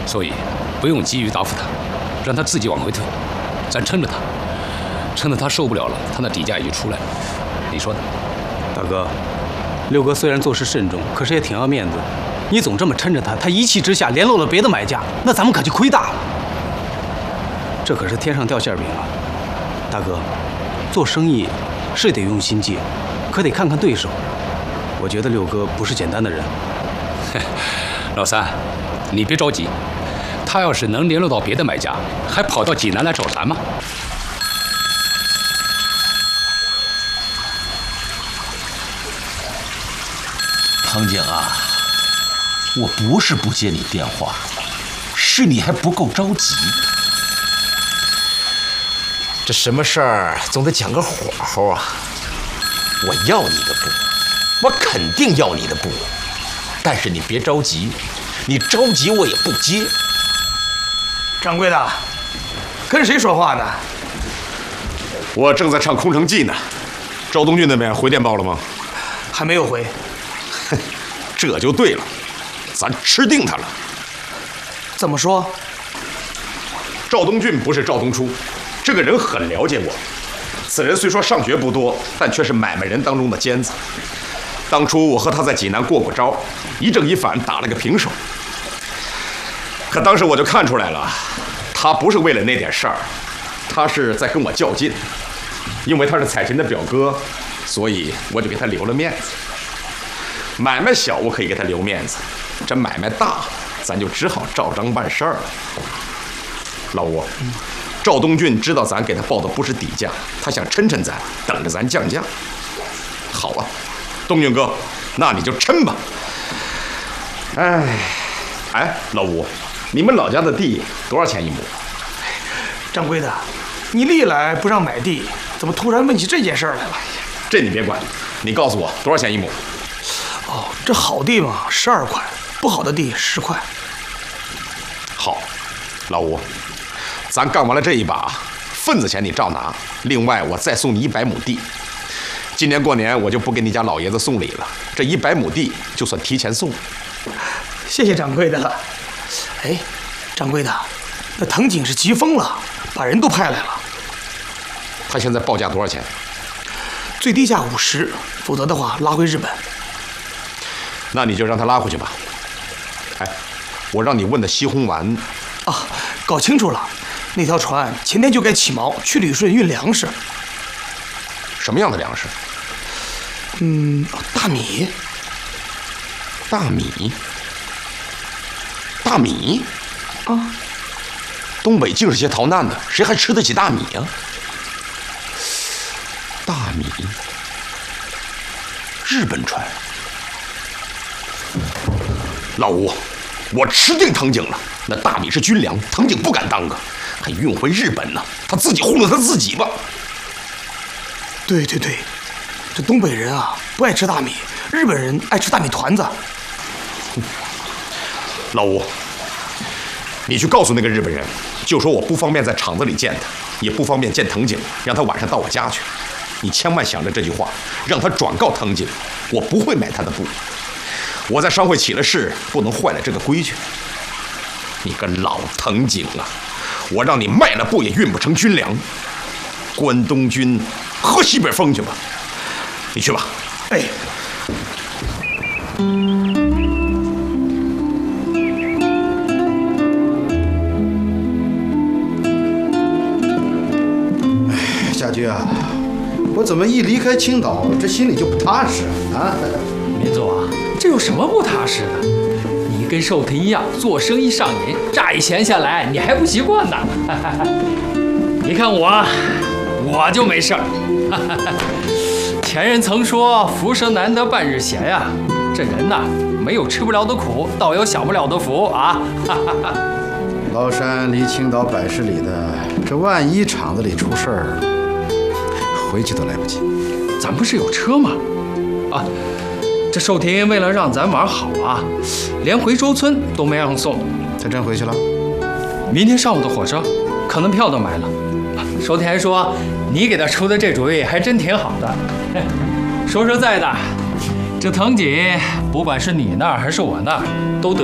所以不用急于答复他，让他自己往回退，咱撑着他，撑得他受不了了，他那底价也就出来了。你说呢？ 大哥，六哥虽然做事慎重，可是也挺要面子。你总这么撑着他，他一气之下联络了别的买家，那咱们可就亏大了。这可是天上掉馅饼啊！大哥，做生意是得用心计，可得看看对手。我觉得六哥不是简单的人。 老三，你别着急，他要是能联络到别的买家，还跑到济南来找咱吗？ 唐景啊，我不是不接你电话，是你还不够着急。 这什么事儿总得讲个火候啊！我要你的布，我肯定要你的布，但是你别着急，你着急我也不接。 掌柜的，跟谁说话呢？ 我正在唱《空城计》呢。赵东俊那边回电报了吗？ 还没有回。 这就对了，咱吃定他了。 怎么说？ 赵东俊不是赵东初，这个人很了解我。此人虽说上学不多，但却是买卖人当中的尖子。当初我和他在济南过过招，一正一反打了个平手。可当时我就看出来了，他不是为了那点事儿，他是在跟我较劲。因为他是彩琴的表哥，所以我就给他留了面子。买卖小我可以给他留面子，这买卖大，咱就只好照章办事儿了。老吴，赵东俊知道咱给他报的不是底价，他想抻抻咱，等着咱降价。好啊，东俊哥，那你就抻吧。哎，老吴，你们老家的地多少钱一亩？ 掌柜的，你历来不让买地，怎么突然问起这件事儿来了？ 这你别管，你告诉我多少钱一亩？ 哦，这好地嘛，12块；不好的地10块。 好，老吴，咱干完了这一把，份子钱你照拿。另外，我再送你100亩地。今年过年我就不给你家老爷子送礼了，这100亩地就算提前送。 谢谢掌柜的了。哎，掌柜的，那藤井是急疯了，把人都派来了。 他现在报价多少钱？ 最低价50，否则的话拉回日本。 那你就让他拉回去吧。哎，我让你问的西红丸啊，搞清楚了，那条船前天就该起锚去旅顺运粮食。 什么样的粮食？ 大米。 大米啊！ 东北净是些逃难的，谁还吃得起大米啊？大米，日本船。老吴，我吃定藤井了。那大米是军粮，藤井不敢当啊，还运回日本呢，他自己糊弄他自己吧。 对，这东北人啊不爱吃大米，日本人爱吃大米团子。 老吴，你去告诉那个日本人，就说我不方便在厂子里见他，也不方便见藤井，让他晚上到我家去。你千万想着这句话，让他转告藤井，我不会买他的布。我在商会起了事，不能坏了这个规矩。你个老藤井啊，我让你卖了布也运不成军粮。关东军喝西北风去吧，你去吧。 哎。 家驹啊，我怎么一离开青岛，这心里就不踏实啊？ 民族啊，这有什么不踏实的？你跟寿亭一样，做生意上瘾，乍一闲下来，你还不习惯呢。你看我就没事儿。前人曾说“浮生难得半日闲”呀，这人呐，没有吃不了的苦，倒有享不了的福啊。 崂山离青岛100十里的，这万一厂子里出事儿，回去都来不及。 咱不是有车吗？啊，这寿亭为了让咱玩好啊，连回周村都没让送。 他真回去了？ 明天上午的火车，可能票都买了。寿亭还说，你给他出的这主意还真挺好的。说实在的，这藤井不管是你那儿还是我那儿，都得